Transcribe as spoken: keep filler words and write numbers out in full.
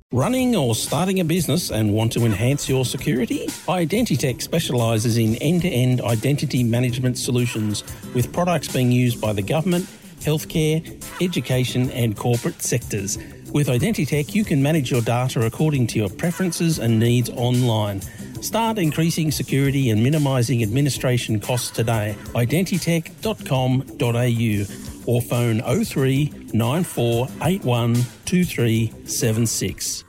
Running or starting a business and want to enhance your security? Identitech specialises in end-to-end identity management solutions with products being used by the government, healthcare, education and corporate sectors. With Identitech, you can manage your data according to your preferences and needs online. Start increasing security and minimising administration costs today. identitech dot com dot a u or phone oh three nine four eight one two three seven six.